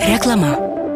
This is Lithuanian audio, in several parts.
Reklama.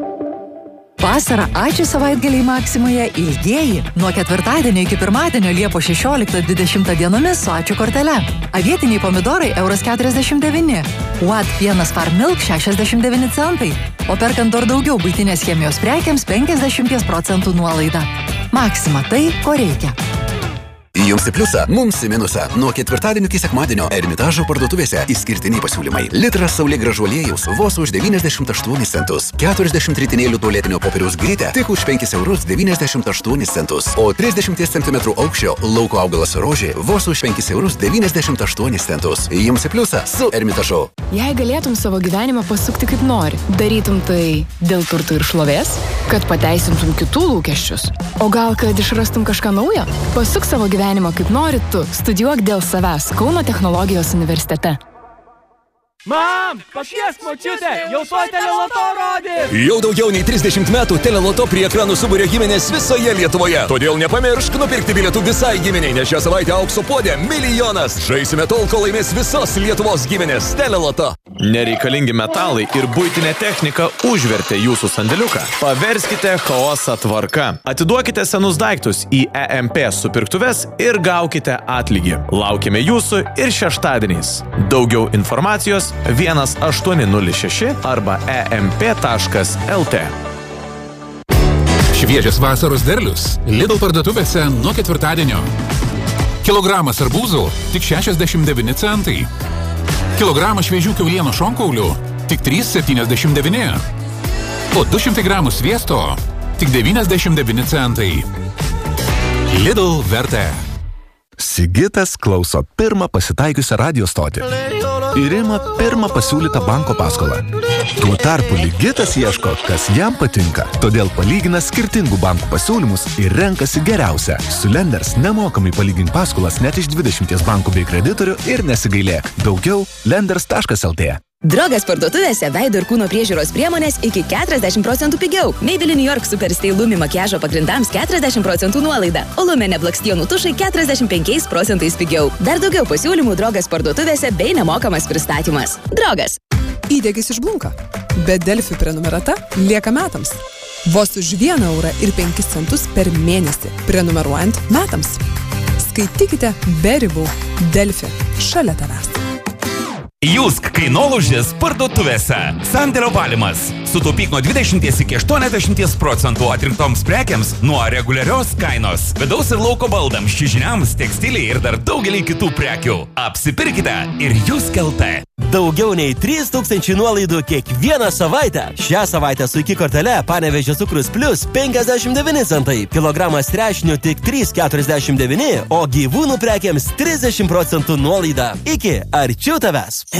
Vasarą ačiū savaitgaliai Maksimoje ilgieji. Nuo ketvirtadienio iki pirmadienio Liepos 16-20 dienomis su ačiū kortele. Avietiniai pomidorai €49. Watt pienas Farm Milk 69 centai. O perkant dar daugiau buitinės chemijos prekiams 50% nuolaida. Maksima tai, ko reikia. Jums į pliusą, mums į minusą. Nuo ketvirtadienio iki sekmadienio Ermitažo parduotuvėse išskirtiniai pasiūlymai. Litras saulėgrąžų aliejaus vos už 98 centus. 40 ritinėlių tualetinio popieriaus grytė tik už €5,98 centus. O 30 cm aukščio lauko augalas rožė vos už €5,98 centus. Jums į pliusą su Ermitažu. Jei galėtum savo gyvenimą pasukti kaip nori, darytum tai dėl turtų ir šlovės, kad pateisintum kitų lūkesčius. O gal, kad išrastum kažką naujo? Pasuk savo gyvenimą kaip nori tu. Studijuok dėl savęs Kauno technologijos universitete. Mam, pakviesk močiutę, jau to teleloto rodė. Jau daugiau nei 30 metų teleloto prie ekranų suburia giminės visoje Lietuvoje. Todėl nepamiršk nupirkti bilietų visai giminiai, nes šią savaitę aukso puodė milijonas. Žaisime tol, kol laimės visos Lietuvos giminės. Teleloto. Nereikalingi metalai ir buitinė technika užvertė jūsų sandėliuką. Paverskite chaosą tvarka. Atiduokite senus daiktus į EMP supirktuves ir gaukite atlygį. Laukime jūsų ir šeštadieniais. Daugiau informacijos 1806 arba emp.lt. Šviežias vasaros derlius Lidl parduotuvėse nuo ketvirtadienio. Kilogramas arbūzų tik 69 centai. Kilogramas šviežių kiaulieno šonkaulių tik 3,79. O 200 gramų sviesto tik 99 centai. Lidl vertė. Sigitas klauso pirmą pasitaikiusią radio stotį ir ima pirmą pasiūlytą banko paskolą. Tuo tarpu Ligitas ieško, kas jam patinka. Todėl palygina skirtingų bankų pasiūlymus ir renkasi geriausią. Su Lenders nemokamai palygink paskolas net iš 20 bankų bei kreditorių ir nesigailėk. Daugiau lenders.lt. Drogas parduotuvėse veido ir kūno priežiūros priemonės iki 40% pigiau. Maybelline New York Super Stay Lumi makiažo pagrindams 40% nuolaida. O Lumene blakstienų tušai 45% pigiau. Dar daugiau pasiūlymų Drogas parduotuvėse bei nemokamas pristatymas. Drogas. Įdegis išblunka, bet Delfi prenumerata lieka metams. Vos už €1,05 per mėnesį prenumeruojant metams. Skaitykite be ribų. Delfi šalia tavęs. Jusk kainolaužis parduotuvėse. Sandėlio valymas. Sutaupyk nuo 20 iki 80% atrinktoms prekiams nuo reguliarios kainos. Vidaus ir lauko baldams, čiužiniams, tekstiliai ir dar daugelį kitų prekių. Apsipirkite ir Jusk LT. Daugiau nei 3000 nuolaidų kiekvieną savaitę. Šią savaitę su iki kortele Panevėžio cukrus plus 59 centai. Kilogramas trešnių tik 3,49, o gyvūnų prekiams 30% nuolaida. Iki arčiau tavęs.